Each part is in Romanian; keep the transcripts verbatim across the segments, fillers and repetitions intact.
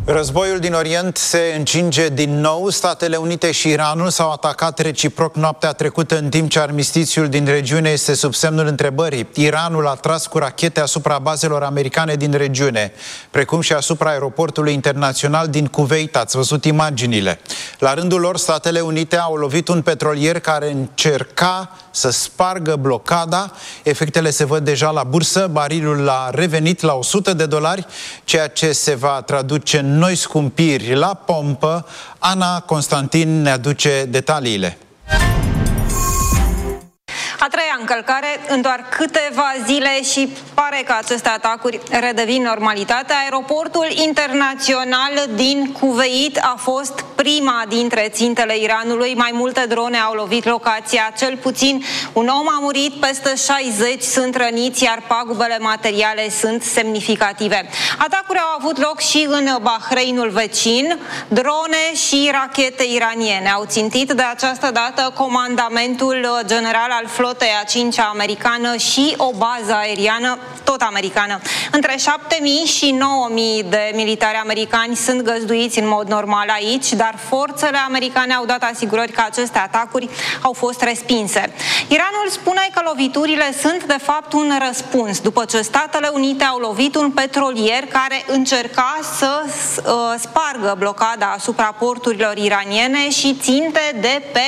Războiul din Orient se încinge din nou. Statele Unite și Iranul s-au atacat reciproc noaptea trecută, în timp ce armistițiul din regiune este sub semnul întrebării. Iranul a tras cu rachete asupra bazelor americane din regiune, precum și asupra aeroportului internațional din Kuwait. Ați văzut imaginile. La rândul lor, Statele Unite au lovit un petrolier care încerca să spargă blocada. Efectele se văd deja la bursă. Barilul a revenit la o sută de dolari, ceea ce se va traduce în noi scumpiri la pompă. Ana Constantin ne aduce detaliile. A treia încălcare în doar câteva zile și pare că aceste atacuri redevin normalitatea. Aeroportul internațional din Kuwait a fost prima dintre țintele Iranului. Mai multe drone au lovit locația. Cel puțin un om a murit, peste șaizeci sunt răniți, iar pagubele materiale sunt semnificative. Atacuri au avut loc și în Bahreinul vecin. Drone și rachete iraniene au țintit de această dată comandamentul general al flotei a cincea americană și o bază aeriană tot americană. Între șapte mii și nouă mii de militari americani sunt găzduiți în mod normal aici, dar forțele americane au dat asigurări că aceste atacuri au fost respinse. Iranul spune că loviturile sunt de fapt un răspuns după ce Statele Unite au lovit un petrolier care încerca să uh, spargă blocada asupra porturilor iraniene și ținte de pe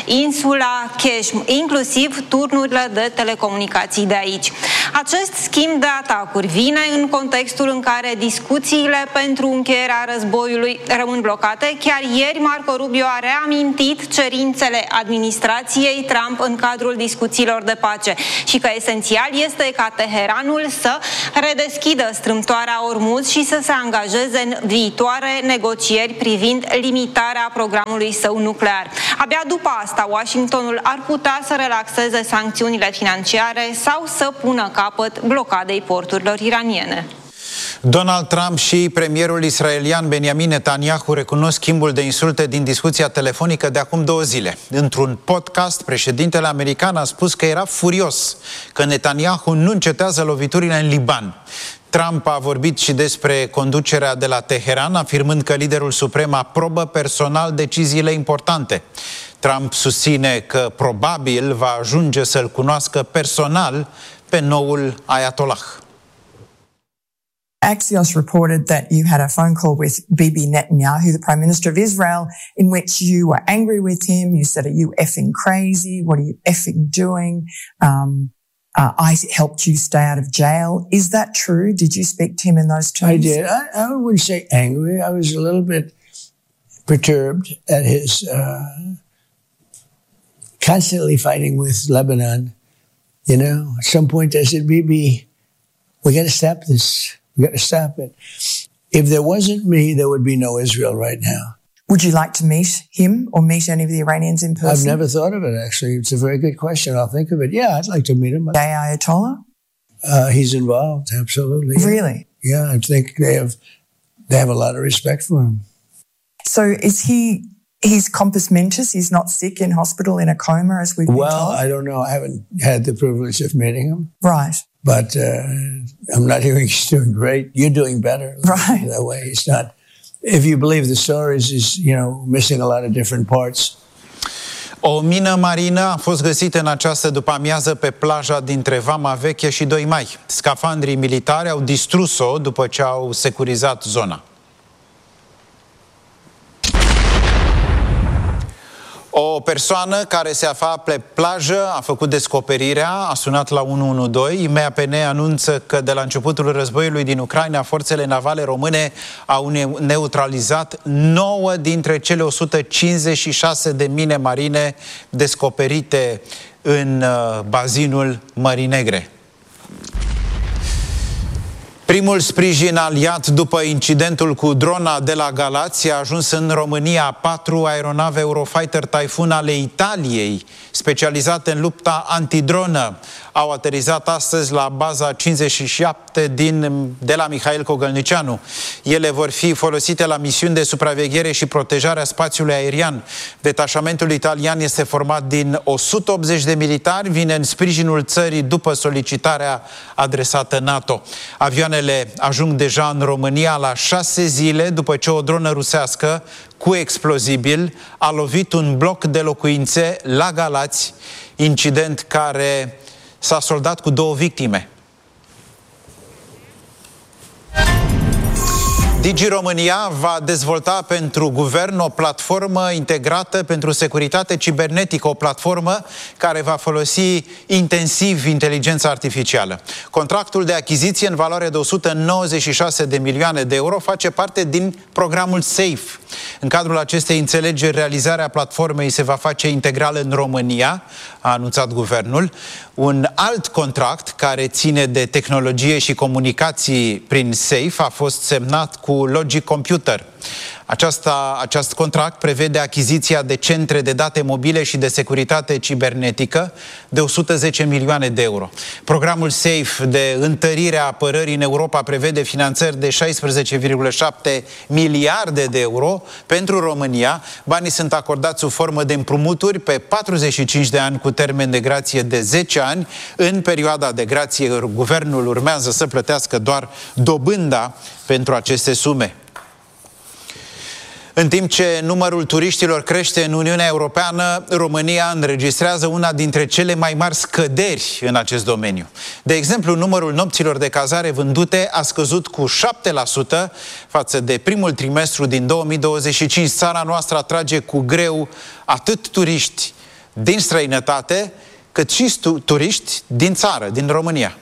insula Keshm, inclusiv turnurile de telecomunicații de aici. Acest schimb de atacuri vine în contextul în care discuțiile pentru încheierea războiului rămân blocate. Chiar ieri Marco Rubio a reamintit cerințele administrației Trump în cadrul discuțiilor de pace și că esențial este ca Teheranul să redeschidă strâmtoarea Ormuz și să se angajeze în viitoare negocieri privind limitarea programului său nuclear. Abia după asta, Washingtonul ar putea să relaxeze sancțiunile financiare sau să pună capăt blocadei porturilor iraniene. Donald Trump și premierul israelian Benjamin Netanyahu recunosc schimbul de insulte din discuția telefonică de acum două zile. Într-un podcast, președintele american a spus că era furios că Netanyahu nu încetează loviturile în Liban. Trump a vorbit și despre conducerea de la Teheran, afirmând că liderul suprem aprobă personal deciziile importante. Trump susține că probabil va ajunge să-l cunoască personal pe noul Ayatollah. Axios reported that you had a phone call with Bibi Netanyahu, the Prime Minister of Israel, in which you were angry with him. You said, "Are you effing crazy? What are you effing doing? Um, uh, I helped you stay out of jail." Is that true? Did you speak to him in those terms? I did. I, I wouldn't say angry. I was a little bit perturbed at his uh, constantly fighting with Lebanon. You know, at some point I said, Bibi, we got to stop this. We got to stop it. If there wasn't me, there would be no Israel right now. Would you like to meet him or meet any of the Iranians in person? I've never thought of it, actually. It's a very good question. I'll think of it. Yeah, I'd like to meet him. Gay Ayatollah? Uh, he's involved, absolutely. Really? Yeah, I think they have they have a lot of respect for him. So is he, he's compos mentis, he's not sick in hospital in a coma as we've been well, told? I don't know. I haven't had the privilege of meeting him. Right. But uh, I'm not hearing he's doing great. You're doing better. Right. That way he's not. If you believe the stories, he's, you know, missing a lot of different parts. O mină marină a fost găsită în această după-amiază pe plaja dintre Vama Veche și doi mai. Scafandrii militari au distrus-o după ce au securizat zona. O persoană care se afla pe plajă a făcut descoperirea, a sunat la unu unu doi. M A P N anunță că de la începutul războiului din Ucraina, forțele navale române au neutralizat nouă dintre cele o sută cincizeci și șase de mine marine descoperite în bazinul Mării Negre. Primul sprijin aliat după incidentul cu drona de la Galați a ajuns în România. Patru aeronave Eurofighter Typhoon ale Italiei specializate în lupta antidronă au aterizat astăzi la baza cincizeci și șapte din, de la Mihail Cogălnicianu. Ele vor fi folosite la misiuni de supraveghere și protejare a spațiului aerian. Detașamentul italian este format din o sută optzeci de militari, vine în sprijinul țării după solicitarea adresată NATO. Avioanele ajung deja în România la șase zile după ce o dronă rusească cu explozibil a lovit un bloc de locuințe la Galați, incident care s-a soldat cu două victime. Digi România va dezvolta pentru guvern o platformă integrată pentru securitate cibernetică, o platformă care va folosi intensiv inteligența artificială. Contractul de achiziție în valoare de o sută nouăzeci și șase de milioane de euro face parte din programul SAFE. În cadrul acestei înțelegeri, realizarea platformei se va face integral în România, a anunțat guvernul. Un alt contract care ține de tehnologie și comunicații prin SAFE a fost semnat cu Logic Computer. Aceasta, acest contract prevede achiziția de centre de date mobile și de securitate cibernetică de o sută zece milioane de euro. Programul SAFE de întărire a apărării în Europa prevede finanțări de șaisprezece virgulă șapte miliarde de euro pentru România. Banii sunt acordați sub formă de împrumuturi pe patruzeci și cinci de ani cu termen de grație de zece ani. În perioada de grație, guvernul urmează să plătească doar dobânda pentru aceste sume. În timp ce numărul turiștilor crește în Uniunea Europeană, România înregistrează una dintre cele mai mari scăderi în acest domeniu. De exemplu, numărul nopților de cazare vândute a scăzut cu șapte la sută față de primul trimestru din două mii douăzeci și cinci. Țara noastră atrage cu greu atât turiști din străinătate, cât și turiști din țară, din România.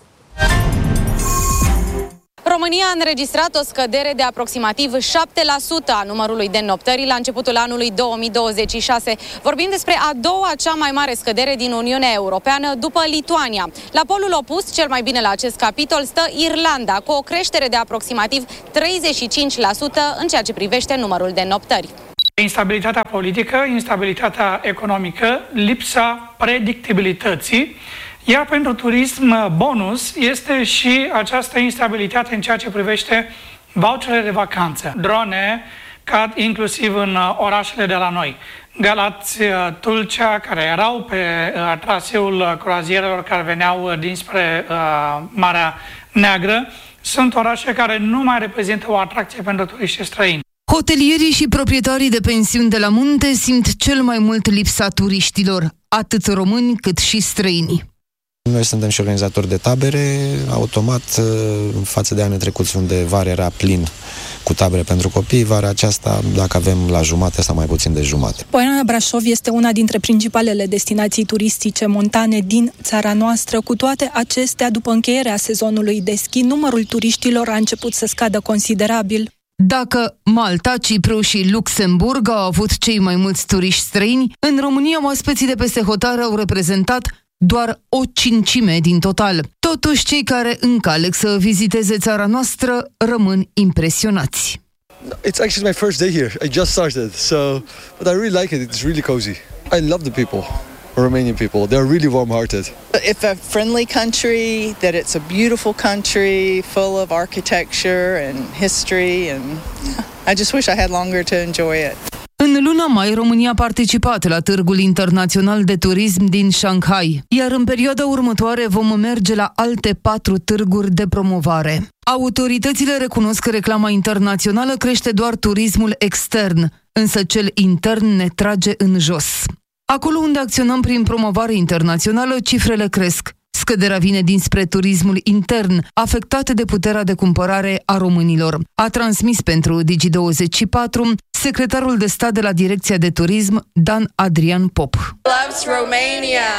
România a înregistrat o scădere de aproximativ șapte la sută a numărului de înoptări la începutul anului două mii douăzeci și șase. Vorbim despre a doua cea mai mare scădere din Uniunea Europeană după Lituania. La polul opus, cel mai bine la acest capitol, stă Irlanda, cu o creștere de aproximativ treizeci și cinci la sută în ceea ce privește numărul de înoptări. Instabilitatea politică, instabilitatea economică, lipsa predictibilității. Iar pentru turism bonus este și această instabilitate în ceea ce privește voucherele de vacanță. Drone cad inclusiv în orașele de la noi. Galați, Tulcea, care erau pe uh, traseul croazierelor care veneau dinspre uh, Marea Neagră, sunt orașe care nu mai reprezintă o atracție pentru turiști străini. Hotelierii și proprietarii de pensiuni de la munte simt cel mai mult lipsa turiștilor, atât români cât și străini. Noi suntem și organizatori de tabere, automat, față de anii trecuți unde vara era plin cu tabere pentru copii, vara aceasta, dacă avem la jumate sau mai puțin de jumate. Poiana Brașov este una dintre principalele destinații turistice montane din țara noastră. Cu toate acestea, după încheierea sezonului de schi, numărul turiștilor a început să scadă considerabil. Dacă Malta, Cipru și Luxemburg au avut cei mai mulți turiști străini, în România oaspeții de peste hotare au reprezentat doar o cincime din total. Totuși, cei care încă aleg să viziteze țara noastră rămân impresionați. It's actually my first day here. I just started, so but I really like it. It's really cozy. I love the people. Romanian people. They're really warm-hearted. It's a friendly country, that it's a beautiful country full of architecture and history, and I just wish I had longer to enjoy it. În luna mai, România a participat la Târgul Internațional de Turism din Shanghai, iar în perioada următoare vom merge la alte patru târguri de promovare. Autoritățile recunosc că reclama internațională crește doar turismul extern, însă cel intern ne trage în jos. Acolo unde acționăm prin promovare internațională, cifrele cresc. Scăderea vine dinspre turismul intern, afectat de puterea de cumpărare a românilor. A transmis pentru Digi douăzeci și patru secretarul de stat de la Direcția de Turism, Dan Adrian Pop. Loves Romania!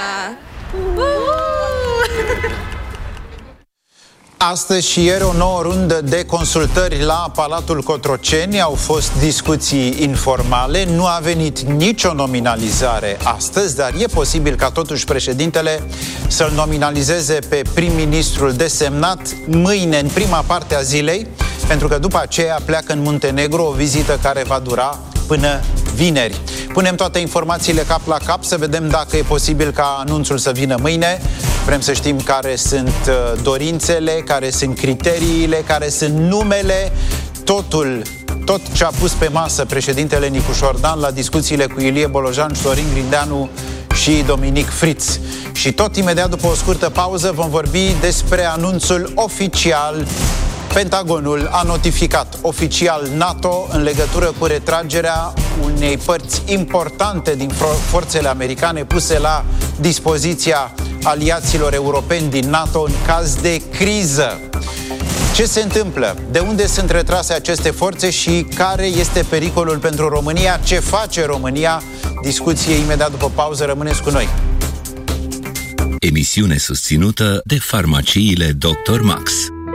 Astăzi și ieri o nouă rundă de consultări la Palatul Cotroceni. Au fost discuții informale, nu a venit nicio nominalizare astăzi, dar e posibil ca totuși președintele să-l nominalizeze pe prim-ministrul desemnat mâine, în prima parte a zilei, pentru că după aceea pleacă în Muntenegru, o vizită care va dura până vineri. Punem toate informațiile cap la cap să vedem dacă e posibil ca anunțul să vină mâine. Vrem să știm care sunt dorințele, care sunt criteriile, care sunt numele, totul, tot ce a pus pe masă președintele Nicu Dan la discuțiile cu Ilie Bolojan, Florin Grindeanu și Dominic Fritz. Și tot imediat după o scurtă pauză vom vorbi despre anunțul oficial. Pentagonul a notificat oficial NATO în legătură cu retragerea unei părți importante din forțele americane puse la dispoziția aliaților europeni din NATO în caz de criză. Ce se întâmplă? De unde sunt retrase aceste forțe și care este pericolul pentru România? Ce face România? Discuție imediat după pauză. Rămâneți cu noi. Emisiune susținută de farmaciile doctor Max.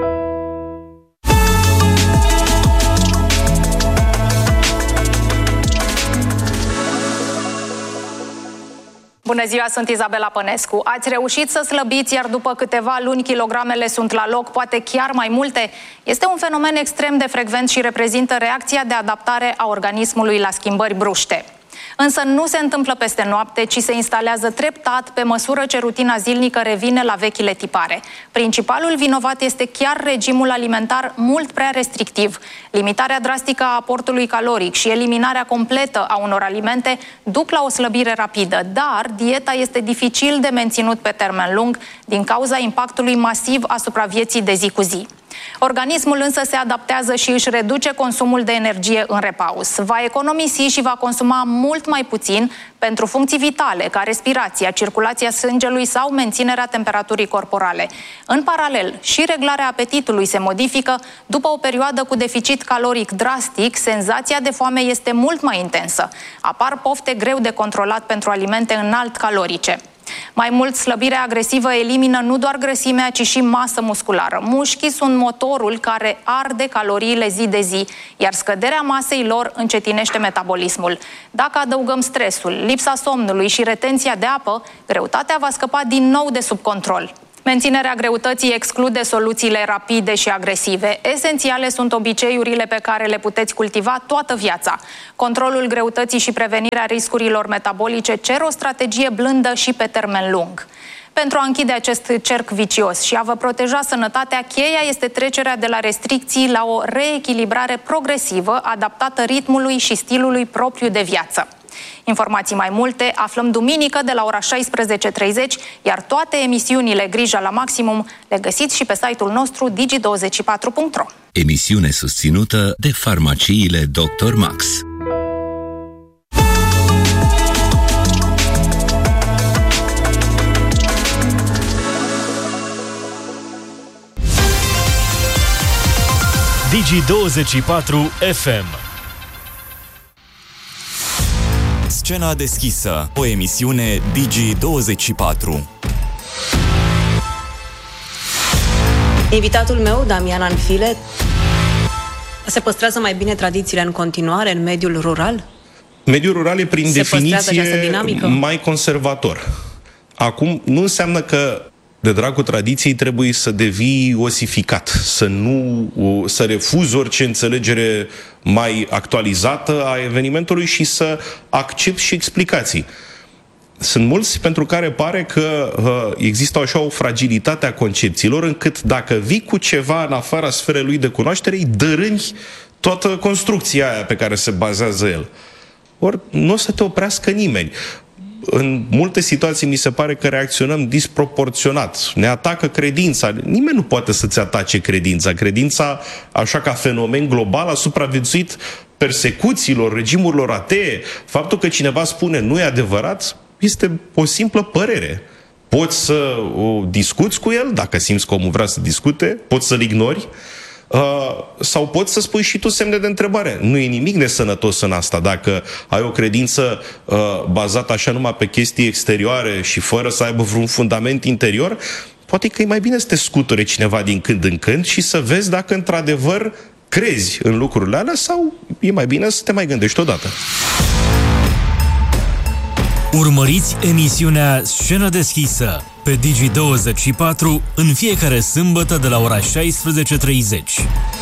Bună ziua, sunt Izabela Pănescu. Ați reușit să slăbiți, iar după câteva luni kilogramele sunt la loc, poate chiar mai multe? Este un fenomen extrem de frecvent și reprezintă reacția de adaptare a organismului la schimbări bruște. Însă nu se întâmplă peste noapte, ci se instalează treptat pe măsură ce rutina zilnică revine la vechile tipare. Principalul vinovat este chiar regimul alimentar mult prea restrictiv. Limitarea drastică a aportului caloric și eliminarea completă a unor alimente duc la o slăbire rapidă, dar dieta este dificil de menținut pe termen lung din cauza impactului masiv asupra vieții de zi cu zi. Organismul însă se adaptează și își reduce consumul de energie în repaus. Va economisi și va consuma mult mai puțin pentru funcții vitale, ca respirația, circulația sângelui sau menținerea temperaturii corporale. În paralel, și reglarea apetitului se modifică. După o perioadă cu deficit caloric drastic, senzația de foame este mult mai intensă. Apar pofte greu de controlat pentru alimente înalt calorice. Mai mult, slăbirea agresivă elimină nu doar grăsimea, ci și masă musculară. Mușchii sunt motorul care arde caloriile zi de zi, iar scăderea masei lor încetinește metabolismul. Dacă adăugăm stresul, lipsa somnului și retenția de apă, greutatea va scăpa din nou de sub control. Menținerea greutății exclude soluțiile rapide și agresive. Esențiale sunt obiceiurile pe care le puteți cultiva toată viața. Controlul greutății și prevenirea riscurilor metabolice cer o strategie blândă și pe termen lung. Pentru a închide acest cerc vicios și a vă proteja sănătatea, cheia este trecerea de la restricții la o reechilibrare progresivă, adaptată ritmului și stilului propriu de viață. Informații mai multe aflăm duminică de la ora șaisprezece treizeci, iar toate emisiunile Grija la Maximum le găsiți și pe site-ul nostru digi douăzeci și patru punct ro. Emisiune susținută de farmaciile doctor Max. Digi douăzeci și patru F M. Scena deschisă, o emisiune Digi douăzeci și patru. Invitatul meu, Damian Anfile, se păstrează mai bine tradițiile în continuare în mediul rural? Mediul rural e prin se definiție mai conservator. Acum, nu înseamnă că de dragul tradiției trebuie să devii osificat, să nu să refuzi orice înțelegere mai actualizată a evenimentului și să accepti și explicații. Sunt mulți pentru care pare că uh, există așa o fragilitate a concepțiilor, încât dacă vii cu ceva în afara sferei lui de cunoaștere, îi dărâni toată construcția aia pe care se bazează el. Ori nu o să te oprească nimeni. În multe situații mi se pare că reacționăm disproporționat. Ne atacă credința. Nimeni nu poate să-ți atace credința. Credința, așa ca fenomen global, a supraviețuit persecuțiilor, regimurilor atee. Faptul că cineva spune nu e adevărat este o simplă părere. Poți să o discuți cu el, dacă simți că omul vrea să discute, poți să-l ignori, Uh, sau poți să spui și tu semne de întrebare. Nu e nimic nesănătos în asta. Dacă ai o credință uh, bazată așa numai pe chestii exterioare și fără să aibă vreun fundament interior, poate că e mai bine să te scuture cineva din când în când și să vezi dacă într-adevăr crezi în lucrurile alea sau e mai bine să te mai gândești odată. Urmăriți emisiunea Scenă deschisă pe Digi douăzeci și patru în fiecare sâmbătă de la ora șaisprezece treizeci.